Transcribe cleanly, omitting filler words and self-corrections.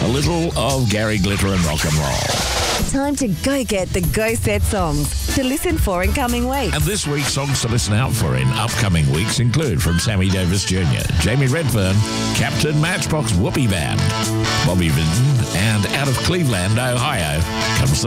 A little of Gary Glitter and rock and roll. Time to go get the Go Set songs to listen for in coming weeks. And this week's songs to listen out for in upcoming weeks include from Sammy Davis Jr., Jamie Redfern, Captain Matchbox Whoopee Band, Bobby Vinton, and out of Cleveland, Ohio, comes the